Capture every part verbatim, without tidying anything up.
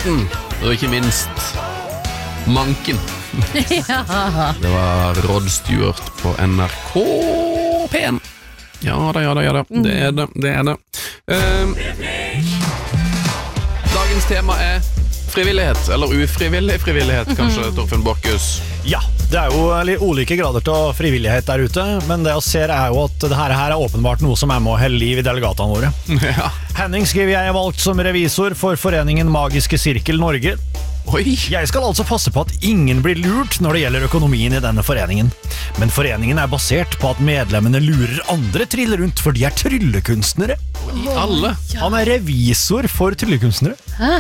Idretten, og ikke minst Manken. Ja. Det var Rod Stewart på N R K P en. Ja da, ja da, ja da. Det er det, det er det. Um, dagens tema er frivillighet, eller ufrivillig frivillighet, kanskje, Torfinn Borchhus. Ja, det er jo litt ulike grader til frivillighet der ute, men det jeg ser er jo at det her er åpenbart noe som er med å helle liv i delegatene våre. Ja. Henning skriver jeg er valgt som revisor for foreningen Magiske Sirkel Norge. Oi! Jeg skal altså passe på at ingen blir lurt når det gjelder økonomien i denne foreningen. Men foreningen er basert på at medlemmene lurer andre triller rundt, for de er tryllekunstnere. I alle. Han er revisor for tryllekunstnere.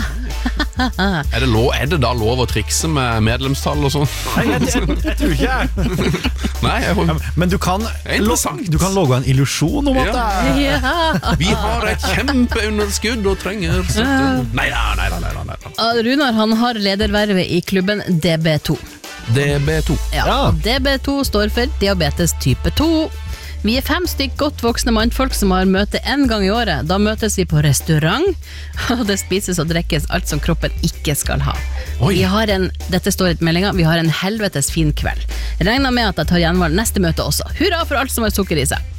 Er det, lov, er det da lov å trikse med medlemstall og sånn? Nei, jeg, jeg, jeg tror ikke jeg. Nei, jeg... Ja, men du kan, du kan logge en illusjon om at Ja. det er... Ja. Vi har et kjempeunderskudd og trenger støtte. Nei da, nei da, nei da, nei da. Runar, han har ledervervet i klubben D B to. D B to. Ja, Ja. og D B to står for diabetes type to. Vi er fem stykk godt voksne mannfolk som har møte en gang i året. Da møtes vi på restaurant, og det spises og drikkes alt som kroppen ikke skal ha. Oi. Vi har en, dette står i meldinga, vi har en helvetes fin kveld. Regner med at jeg tar gjenvalg neste møte også. Hurra for alt som har sukker i seg.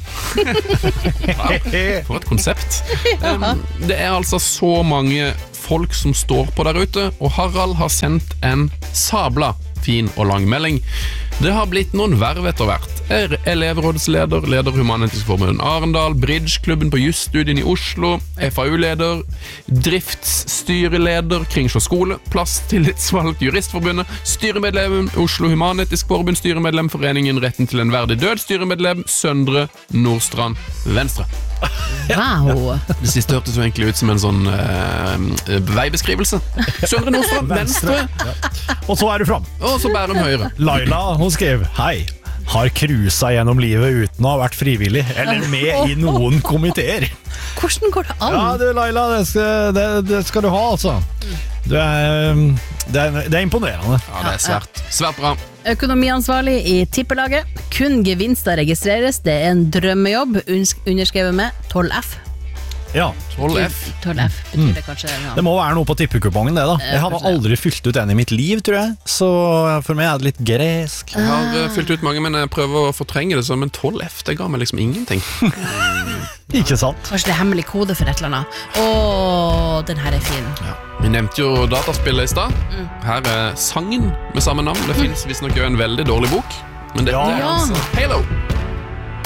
Wow, for et konsept. Um, det er altså så mange folk som står på der ute, og Harald har sendt en sabla fin og lang melding. Det har blitt noen verv etter hvert. Er elevrådsleder, leder Human-Etisk Forbund Arendal, Bridge-klubben på Jusstudien i Oslo, F A U-leder, driftsstyreleder Kringsjå skole, plasstillitsvalgt Juristforbundet, styremedlem Oslo Human-Etisk Forbund, styremedlem Foreningen Retten til en verdig død, styremedlem Søndre Nordstrand Venstre. Wow. Det siste hørtes jo egentlig ut som en sånn eh, veibeskrivelse. Søndre Nordstrand Venstre, Og så er du frem. og så Bærum Høyre. Laila, hun skrev, hei, har cruiset gjennom livet uten å ha vært frivillig, eller med i noen komiteer. Hvordan går det an? Ja, du Laila, det skal, det, det skal du ha, altså. Du er, det, er, det er imponerende. Ja, det er svært, svært bra. Økonomiansvarlig i tippelaget. Kun gevinster registreres. Det er en drømmejobb, underskrevet med tolv F. Ja, tolv F. tolv F betyr det kanskje. Ja. det må være noe på tippekupongen det da. Jeg har kanskje, ja. aldri fylt ut en i mitt liv, tror jeg. Så for meg er det litt gresk. Jeg har uh, fylt ut mange, men jeg prøver å fortrenge det, så, men tolv F, det ga meg liksom ingenting. Ikke sant? Kanskje det er hemmelig kode for et eller annet. Åh, den her er fin. Ja. Vi nevnte jo dataspillet i sted. Her er sangen med samme navn. Det finnes visst nok jo en veldig dårlig bok, men dette Ja. er altså Halo.